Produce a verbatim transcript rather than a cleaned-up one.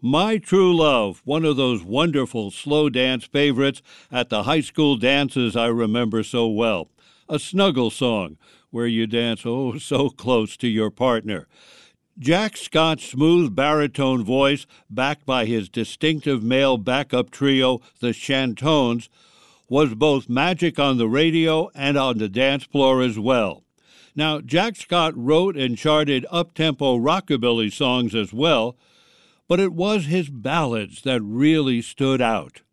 My True Love, one of those wonderful slow dance favorites at the high school dances I remember so well. A snuggle song where you dance oh so close to your partner. Jack Scott's smooth baritone voice, backed by his distinctive male backup trio, the Chantones, was both magic on the radio and on the dance floor as well. Now, Jack Scott wrote and charted up-tempo rockabilly songs as well, but it was his ballads that really stood out.